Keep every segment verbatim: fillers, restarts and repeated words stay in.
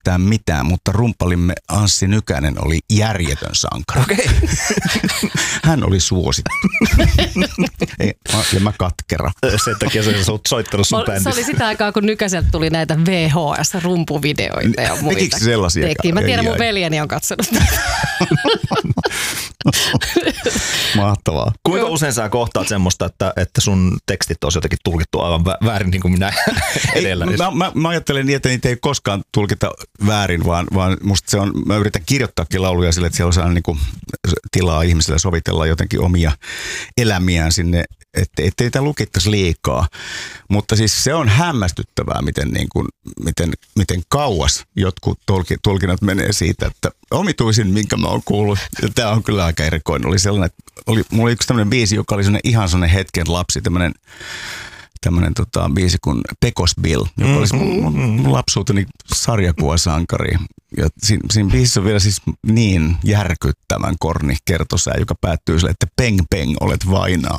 yhtään mitään, mutta rumppalimme Anssi Nykänen oli järjetön sankari. Okei. Hän oli suosittu. Ei, mä, ja mä katkera. Sen takia se on soittanut sun bändissä. Se oli sitä aikaa, kun Nykäseltä tuli näitä V H S-rumpuvideoita ja muita. Tekikö sellaisia? Teki. Mä tiedän, mun veljeni on katsonut. Mahtavaa. Kuinka usein sä kohtaat semmoista, että, että sun tekstit on jotenkin tulkittu aivan väärin niin kuin minä edellä? Ei, mä, mä, mä ajattelen niin, että niitä ei koskaan tulkita väärin, vaan, vaan musta se on, mä yritän kirjoittaakin lauluja sille, että siellä on sellainen niin kuin tilaa ihmisille sovitella jotenkin omia elämiään sinne, että ettei niitä lukittaisi liikaa. Mutta siis se on hämmästyttävää, miten, niin kuin, miten, miten kauas jotkut tulkinnat menee siitä, että omituisin, minkä mä oon kuullut. Ja tää on kyllä aika erikoinen. Oli sellainen, että oli, mulla oli yksi tämmöinen biisi, joka oli sellainen ihan sellainen hetken lapsi, tämmöinen tämmöinen tota, biisi kuin Pecos Bill, joka olisi mun, mun, mun lapsuuteni sarjakuvasankari. Ja siinä, siinä biisissä on vielä siis niin järkyttävän korni kertosää, joka päättyy sille, että peng peng, olet vainaa.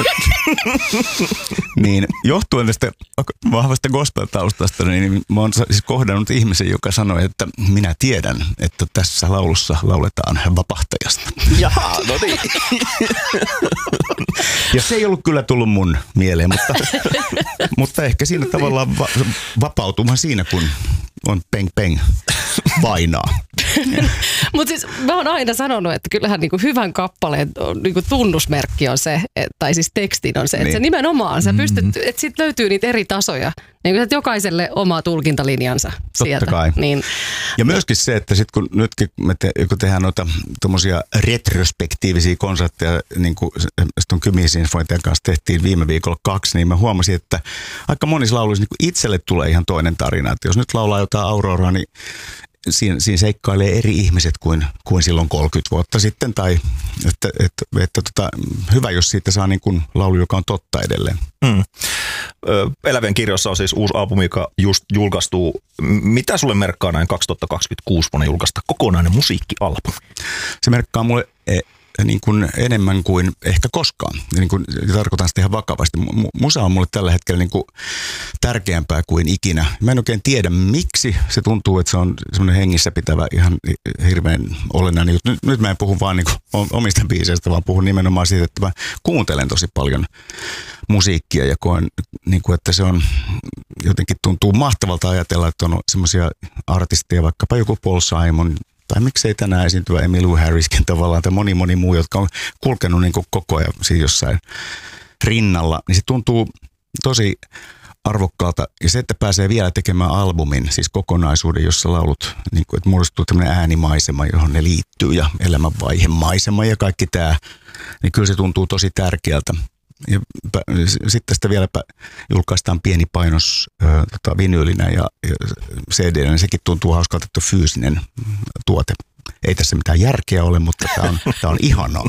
Niin johtuen tästä vahvasta gospel-taustasta, niin mä oon siis kohdannut ihmisen, joka sanoi, että minä tiedän, että tässä laulussa lauletaan vapahtajasta. Jaha, no niin. Ja se ei ollut kyllä tullut mun mieleen, mutta, mutta ehkä siinä tavallaan va- vapautumaan siinä, kun on peng peng vainaa. Mutta siis mä oon aina sanonut, että kyllähän niinku hyvän kappaleen niinku tunnusmerkki on se, et, tai siis tekstin on se, että niin. Se nimenomaan, sä pystyt, mm-hmm. että sit löytyy niitä eri tasoja, niin että jokaiselle oma tulkintalinjansa sieltä. Totta kai. Niin. Ja myöskin se, että sit kun nytkin me te, kun tehdään noita tommosia retrospektiivisia konsertteja, niin kuin Ston Kymi-sinfointian kanssa tehtiin viime viikolla kaksi, niin mä huomasin, että aika monissa lauluissa niin itselle tulee ihan toinen tarina. Että jos nyt laulaa jotain Auroraa, niin Siinä, siinä seikkailee eri ihmiset kuin, kuin silloin kolmekymmentä vuotta sitten, tai että, että, että tota, hyvä, jos siitä saa niin kuin laulu, joka on totta edelleen. Mm. Elävien kirjoissa on siis uusi albumi, joka just julkaistuu. Mitä sulle merkkaa näin kaksituhattakaksikymmentäkuusi vuonna julkaista kokonainen musiikkialbumi? Se merkkaa mulle niin kuin enemmän kuin ehkä koskaan. Niin kuin, tarkoitan sitä ihan vakavasti. Musa on mulle tällä hetkellä niin kuin tärkeämpää kuin ikinä. Mä en oikein tiedä, miksi se tuntuu, että se on semmoinen hengissä pitävä ihan hirveän olennainen. Nyt, nyt mä en puhu vaan niin kuin omista biiseistä, vaan puhun nimenomaan siitä, että mä kuuntelen tosi paljon musiikkia ja koen, niin kuin, että se on jotenkin tuntuu mahtavalta ajatella, että on semmoisia artisteja, vaikkapa joku Paul Simon, tai miksei tänään esiintyvä Emmylou Harriskin tavallaan, tai moni moni muu, jotka on kulkenut niin kuin koko ajan siinä jossain rinnalla, niin se tuntuu tosi arvokkaalta. Ja se, että pääsee vielä tekemään albumin, siis kokonaisuuden, jossa laulut, niin kuin, että muodostuu tämmöinen äänimaisema, johon ne liittyy, ja elämänvaihemaisema ja kaikki tämä, niin kyllä se tuntuu tosi tärkeältä. Ja sitten tästä vielä julkaistaan pieni painos äh, tota, vinyylinä ja, ja C D:nä, niin sekin tuntuu hauskalta, että fyysinen tuote. Ei tässä mitään järkeä ole, mutta tämä on, tää on ihanaa.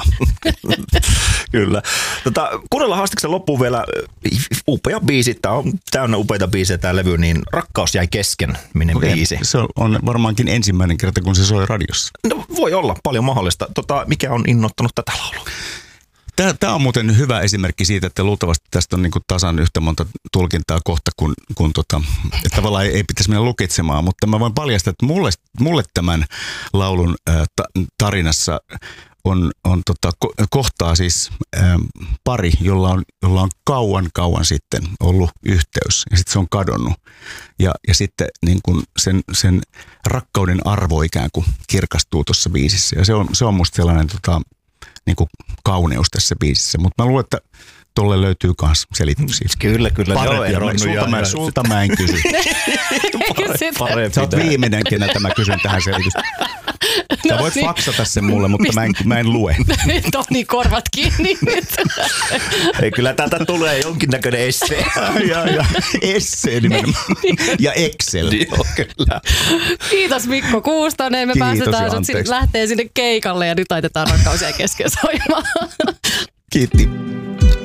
Kyllä. Tota, kuunnellaan haastiksen loppuun vielä upea biisi. Tämä on täynnä upeita biisejä tämä levy, niin Rakkaus jäi kesken, minne okay. biisi. Se on varmaankin ensimmäinen kerta, kun se soi radiossa. No, voi olla, paljon mahdollista. Tota, mikä on innoittanut tätä laulua? Tämä on muuten hyvä esimerkki siitä, että luultavasti tästä on niin kuin tasan yhtä monta tulkintaa kohta, kun, kun tota, että tavallaan ei, ei pitäisi mennä lukitsemaan, mutta mä voin paljastaa, että mulle, mulle tämän laulun ä, ta, tarinassa on, on tota, ko, kohtaa siis ä, pari, jolla on, jolla on kauan kauan sitten ollut yhteys ja sitten se on kadonnut. Ja, ja sitten niin kuin sen, sen rakkauden arvo ikään kuin kirkastuu tuossa biisissä ja se on, se on musta sellainen tota, niin kuin kauneus tässä biisissä, mutta mä luulen, että tolle löytyy myös selityksiä. Kyllä, kyllä. Parempi, no, sulta, mä, sulta mä en kysy. Parempi. Sä oot viimeinen, keneltä mä kysyn tähän selitystä. Sä no, voit niin. faksata sen mulle, mutta mä en, mä en lue. Nyt on niin korvat kiinni. Ei, kyllä täältä tulee jonkinnäköinen essee. ja, ja, essee nimenomaan. Ja Excel. Joo, kyllä. Kiitos Mikko Kuustonen. Me Kiitos päästetään sut sinne, lähtee sinne keikalle ja nyt laitetaan Rakkaus jäi kesken soimaan. Kiitti.